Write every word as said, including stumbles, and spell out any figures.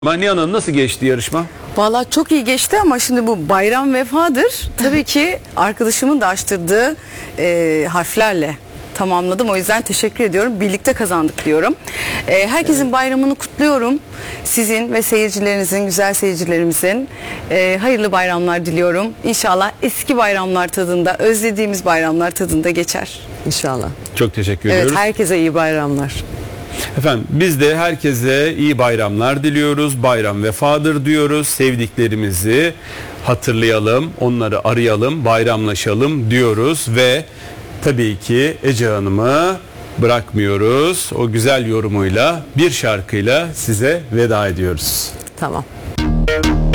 Nihan Hanım, nasıl geçti yarışma? Vallahi çok iyi geçti ama şimdi bu bayram vefadır. Tabii ki arkadaşımın da açtırdığı e, harflerle tamamladım. O yüzden teşekkür ediyorum. Birlikte kazandık diyorum. E, herkesin evet. bayramını kutluyorum. Sizin ve seyircilerinizin, güzel seyircilerimizin e, hayırlı bayramlar diliyorum. İnşallah eski bayramlar tadında, özlediğimiz bayramlar tadında geçer. İnşallah. Çok teşekkür Evet, ediyoruz. herkese iyi bayramlar. Efendim, biz de herkese iyi bayramlar diliyoruz. Bayram vefadır diyoruz. Sevdiklerimizi hatırlayalım, onları arayalım, bayramlaşalım diyoruz ve tabii ki Ece Hanım'ı bırakmıyoruz. O güzel yorumuyla, bir şarkıyla size veda ediyoruz. Tamam.